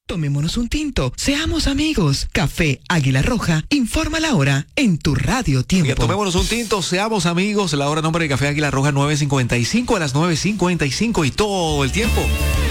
Tomémonos un tinto, seamos amigos. Café Águila Roja, informa la hora en tu Radio Tiempo. Bien, tomémonos un tinto, seamos amigos. La hora nombre de Café Águila Roja 9:55 a las 9:55 y todo el tiempo.